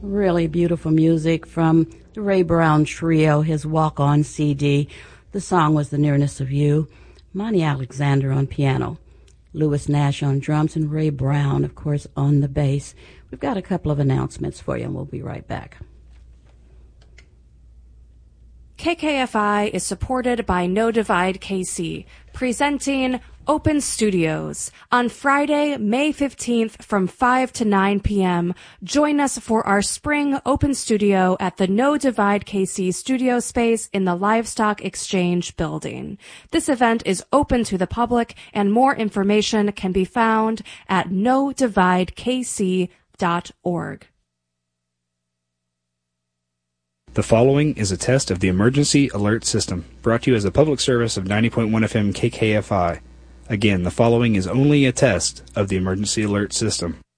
Really beautiful music from the Ray Brown Trio, his Walk On CD. The song was The Nearness of You. Monty Alexander on piano, Louis Nash on drums, and Ray Brown, of course, on the bass. We've got a couple of announcements for you, and we'll be right back. KKFI is supported by No Divide KC, presenting Open Studios. On Friday, May 15th from 5 to 9 p.m., join us for our spring Open Studio at the No Divide KC studio space in the Livestock Exchange building. This event is open to the public, and more information can be found at nodividekc.org. The following is a test of the Emergency Alert System, brought to you as a public service of 90.1 FM KKFI. Again, the following is only a test of the Emergency Alert System.